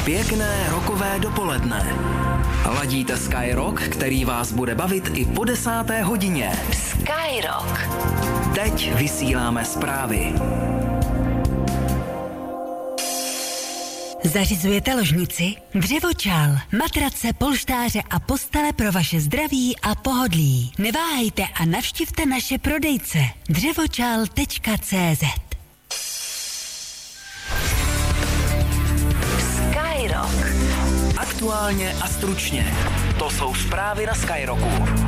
Pěkné rokové dopoledne. Ladíte Sky Rock, který vás bude bavit i po 10. hodině. Sky Rock. Teď vysíláme zprávy. Zařizujete ložnici? Dřevočal, matrace, polštáře a postele pro vaše zdraví a pohodlí. Neváhejte a navštivte naše prodejce dřevočal.cz. Sky Rock. Aktuálně a stručně. To jsou zprávy na Sky Rocku.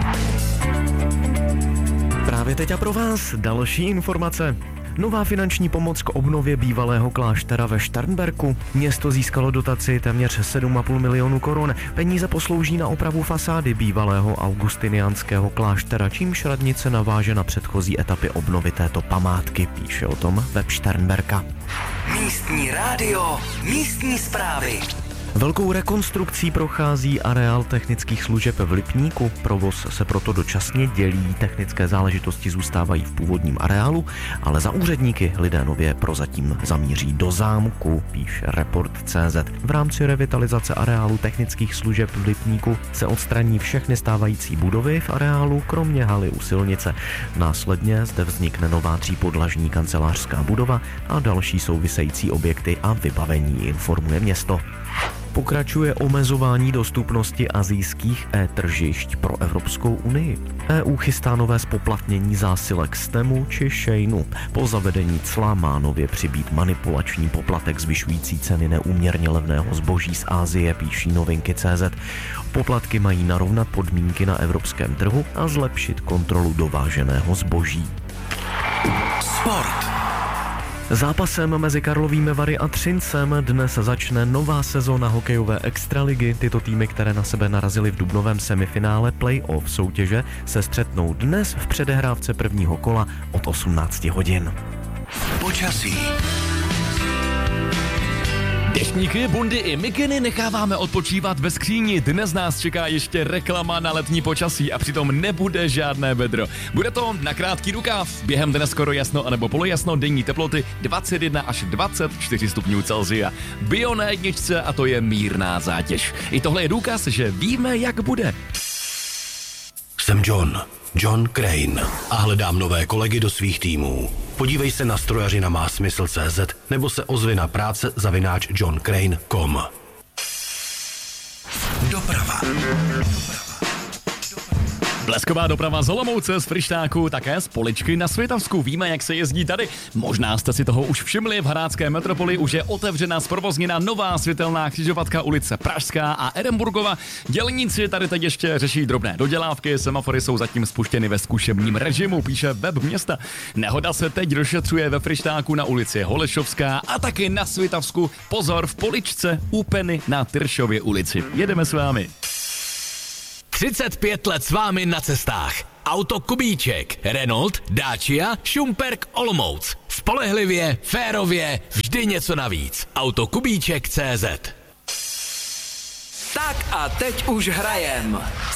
Právě teď a pro vás další informace. Nová finanční pomoc k obnově bývalého kláštera ve Šternberku. Město získalo dotaci téměř 7,5 milionu korun. Peníze poslouží na opravu fasády bývalého augustiniánského kláštera, čímž radnice naváže na předchozí etapy obnovy této památky, píše o tom web Šternberka. Místní rádio, místní zprávy. Velkou rekonstrukcí prochází areál technických služeb v Lipníku. Provoz se proto dočasně dělí, technické záležitosti zůstávají v původním areálu, ale za úředníky lidé nově prozatím zamíří do zámku, píše Report.cz. V rámci revitalizace areálu technických služeb v Lipníku se odstraní všechny stávající budovy v areálu, kromě haly u silnice. Následně zde vznikne nová třípodlažní kancelářská budova a další související objekty a vybavení, informuje město. Pokračuje omezování dostupnosti asijských e-tržišť pro Evropskou unii. EU chystá nové zpoplatnění zásilek z Temu či Sheinu. Po zavedení cla má nově přibýt manipulační poplatek zvyšující ceny neúměrně levného zboží z Asie, píší Novinky.cz. Poplatky mají narovnat podmínky na evropském trhu a zlepšit kontrolu dováženého zboží. Sport. Zápasem mezi Karlovými Vary a Třincem dnes začne nová sezóna hokejové extraligy. Tyto týmy, které na sebe narazily v dubnovém semifinále play-off soutěže, se střetnou dnes v předehrávce prvního kola od 18 hodin. Počasí. Deštníky, bundy i mikiny necháváme odpočívat ve skříni. Dnes nás čeká ještě reklama na letní počasí a přitom nebude žádné vedro. Bude to na krátký rukáv, během dne skoro jasno anebo polojasno, denní teploty 21 až 24 stupňů Celsia. Bio na jedničce a to je mírná zátěž. I tohle je důkaz, že víme, jak bude. Jsem John Crane a hledám nové kolegy do svých týmů. Podívej se na strojařina má smysl.cz nebo se ozvi na práce@johncrane.com. Doprava. Blesková doprava z Olomouce, z Fryštáku, také z Poličky na Svitavsku. Víme, jak se jezdí tady. Možná jste si toho už všimli, v Hradské metropoli už je otevřena zprovozněna nová světelná křižovatka ulice Pražská a Edinburgova. Dělníci tady teď ještě řeší drobné dodělávky, semafory jsou zatím spuštěny ve zkušebním režimu, píše web města. Nehoda se teď došetřuje ve Fryštáku na ulici Holešovská a taky na Svitavsku. Pozor, v Poličce u Peny na Tyršově ulici. Jedeme s vámi. 35 let s vámi na cestách. Auto Kubíček, Renault, Dacia, Šumperk, Olomouc. Spolehlivě, férově, vždy něco navíc. Autokubíček.cz. Tak a teď už hrajem.